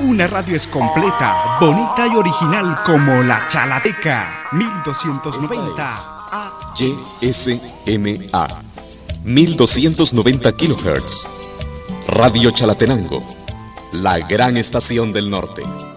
Una radio es completa, bonita y original como la Chalateca 1290 YSMA 1290 kHz. Radio Chalatenango, la gran estación del norte.